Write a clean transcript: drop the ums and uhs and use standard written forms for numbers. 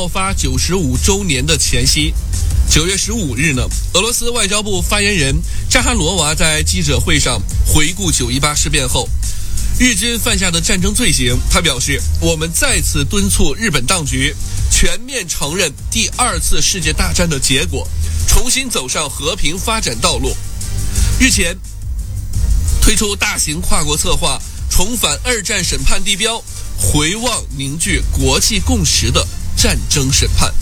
爆发95周年的前夕，9月15日呢，俄罗斯外交部发言人扎哈罗娃在记者会上回顾918事变后日军犯下的战争罪行，他表示，我们再次敦促日本当局全面承认第2次世界大战的结果，重新走上和平发展道路。日前推出大型跨国策划，重返2战审判地标，回望凝聚国际共识的战争审判。